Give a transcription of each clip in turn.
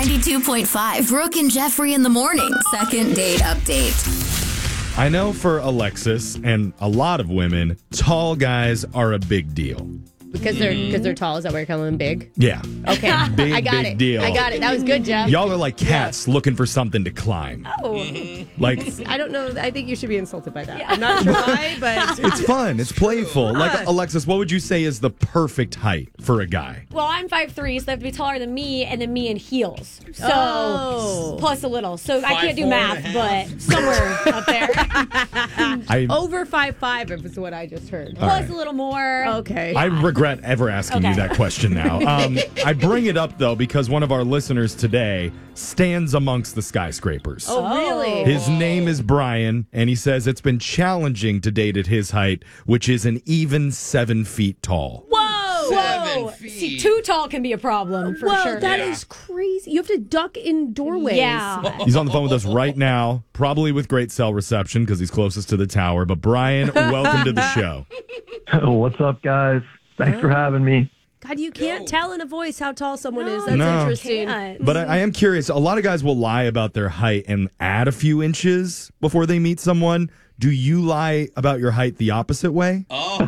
92.5 Brooke and Jeffrey in the morning. Second date update. I know for Alexis and a lot of women, tall guys are a big deal. Because they're tall. Is that why you're calling them big? Yeah. Okay. Big, I got big it. deal. I got it. That was good, Jeff. Y'all are like cats looking for something to climb. Oh. Like, I don't know. I think you should be insulted by that. I'm not sure why, but it's fun. It's playful. Like, Alexis, what would you say is the perfect height for a guy? Well, I'm 5'3", so they have to be taller than me, and then me in heels. So, plus a little. So I can't do math, but somewhere up there. over 5'5" is what I just heard. Plus a little more. Okay. I regret ever asking you that question now. I bring it up, though, because one of our listeners today stands amongst the skyscrapers. Oh, really? His name is Brian, and he says it's been challenging to date at his height, which is an even 7 feet tall. Whoa! 7 feet. See, too tall can be a problem for sure. That is crazy. You have to duck in doorways. Yeah. He's on the phone with us right now, probably with great cell reception because he's closest to the tower. But Brian, welcome to the show. What's up, guys? Thanks for having me. God, you can't tell in a voice how tall someone is. No, That's No. interesting. But I am curious. A lot of guys will lie about their height and add a few inches before they meet someone. Do you lie about your height the opposite way?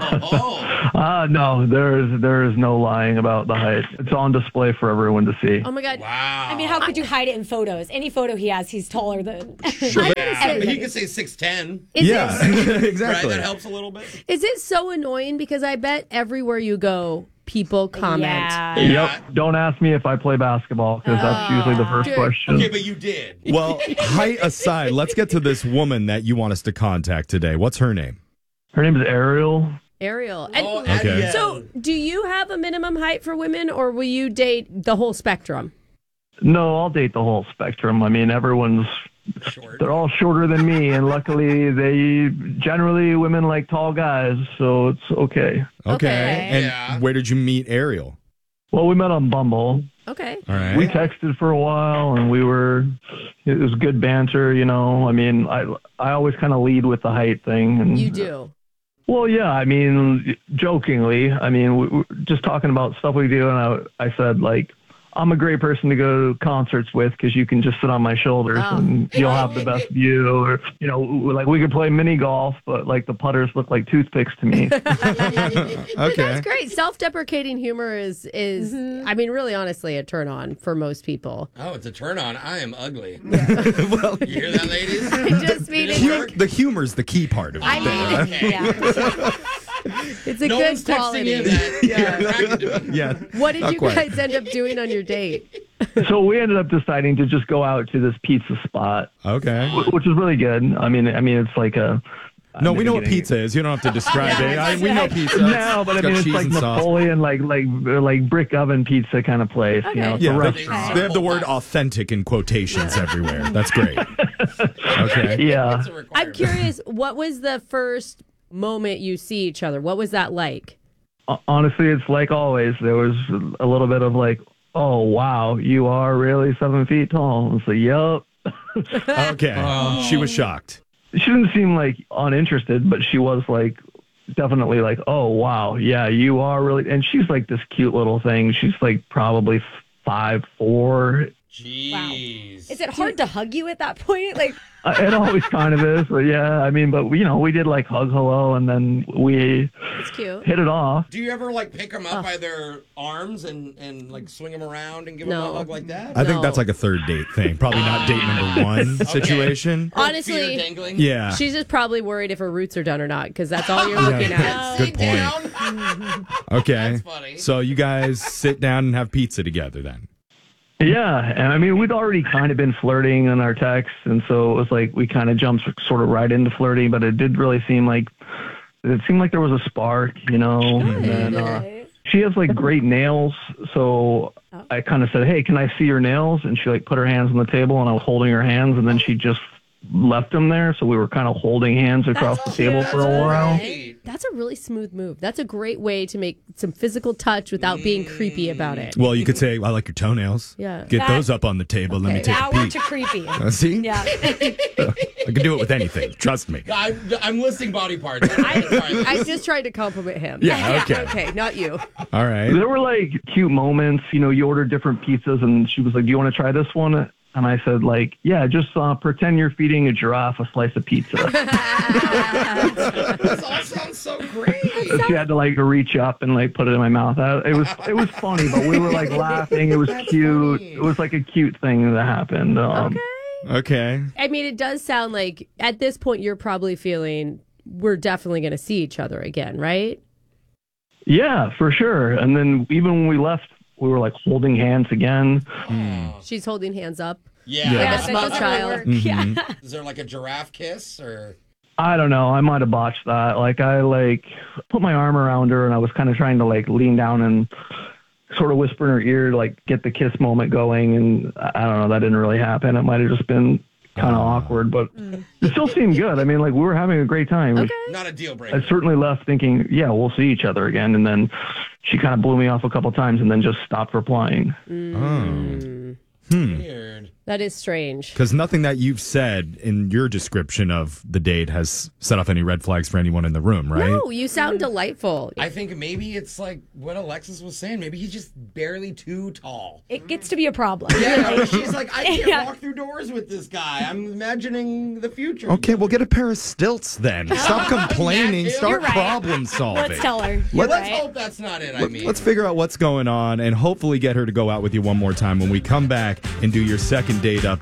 No, there is no lying about the height. It's on display for everyone to see. Oh my God. Wow. I mean, how could you hide it in photos? Any photo he has, he's taller than. He could say 6'10". Yeah, Right? exactly. That helps a little bit. Is it so annoying? Because I bet everywhere you go, people comment. Yeah. Yep. Don't ask me if I play basketball because that's usually the first Dude. question. Okay, but you did. Well, height aside, let's get to this woman that you want us to contact today. What's her name? Her name is Ariel. Ariel. And Okay. So, do you have a minimum height for women, or will you date the whole spectrum? No, I'll date the whole spectrum. I mean, they're all shorter than me, and luckily generally women like tall guys, so it's okay. Okay. And Yeah. where did you meet Ariel? Well, we met on Bumble. Okay. All right. We texted for a while, and it was good banter, you know. I mean, I always kind of lead with the height thing. And, You do. Well, yeah, I mean, jokingly, I mean, we're just talking about stuff we do, and I said, like, I'm a great person to go to concerts with because you can just sit on my shoulders and you'll have the best view. Or, you know, like we could play mini golf, but like the putters look like toothpicks to me. Okay. That's great. Self-deprecating humor is I mean, really honestly, a turn on for most people. Oh, it's a turn on. I am ugly. Well, you hear that, ladies? I just mean The humor's the key part of it. it's a No good one's texting quality. you that you're attracted to me. Yeah. What did Not you quite. guys end up doing on your date? So we ended up deciding to just go out to this pizza spot, Okay. which is really good. I mean, it's like a... No, we know what pizza is. You don't have to describe it. We know pizza. No, but I It's got mean, it's cheese like and sauce. Napoleon, like brick oven pizza kind of place. You know, it's a Yeah, restaurant. they have the word authentic in quotations everywhere. That's great. Okay. Yeah. It's a requirement. I'm curious, what was the first moment you see each other? What was that like? Honestly, it's like always. There was a little bit of like, oh, wow, you are really 7 feet tall. It's like, yup. Okay. She was shocked. She didn't seem like uninterested, but she was like, definitely like, oh, wow, yeah, you are really. And she's like this cute little thing. She's like probably 5'4". Jeez. Is it hard to hug you at that point? Like, It always kind of is, but yeah, I mean, but we did like hug hello, and then we It's cute. hit it off. Do you ever like pick them up by their arms and like swing them around and give them No. a hug like that? I think No. that's like a third date thing. Probably not date number one situation. Feet are Honestly, dangling? Yeah. she's just probably worried if her roots are done or not, because that's all you're looking at. Good point. Down. Okay. That's funny. So you guys sit down and have pizza together then. Yeah, and I mean, we'd already kind of been flirting in our texts, and so it was like we kind of jumped sort of right into flirting, but it seemed like there was a spark, you know. And then, she has like great nails, so I kind of said, "Hey, can I see your nails?" And she like put her hands on the table, and I was holding her hands, and then she just left them there, so we were kind of holding hands across the table for a while. Great. That's a really smooth move. That's a great way to make some physical touch without being creepy about it. Well, you could say, I like your toenails. Yeah. Get those up on the table. Let me take a Now we're peek. too creepy. See? Yeah. I can do it with anything. Trust me. I'm listing body parts. I just tried to compliment him. Yeah, okay. Okay, not you. All right. There were like cute moments. You know, you ordered different pizzas, and she was like, "Do you want to try this one?" And I said, like, "Yeah, just pretend you're feeding a giraffe a slice of pizza." This all sounds so great. She had to like reach up and like put it in my mouth. It was funny, but we were like laughing. It was cute. Funny. It was like a cute thing that happened. Okay. I mean, it does sound like at this point you're probably feeling we're definitely going to see each other again, right? Yeah, for sure. And then even when we left, we were like holding hands again. She's holding hands up. Yeah. Yeah. Like a That small doesn't child. work. Mm-hmm. Yeah. Is there like a giraffe kiss or? I don't know. I might have botched that. Like I like put my arm around her and I was kind of trying to like lean down and sort of whisper in her ear, like get the kiss moment going. And I don't know. That didn't really happen. It might have just been kind of awkward, but it still seemed good. I mean, like we were having a great time. Okay. Not a deal breaker. I certainly left thinking, yeah, we'll see each other again. And then she kind of blew me off a couple times and then just stopped replying. Weird. That is strange. Because nothing that you've said in your description of the date has set off any red flags for anyone in the room, right? No, you sound delightful. I think maybe it's like what Alexis was saying. Maybe he's just barely too tall. It gets to be a problem. Yeah, she's like, I can't Yeah. walk through doors with this guy. I'm imagining the future. Okay, we'll get a pair of stilts then. Stop complaining. You're Start right. problem solving. Let's tell her. Let's Right. hope that's not it. I mean, Let's figure out what's going on and hopefully get her to go out with you one more time when we come back and do your second date update.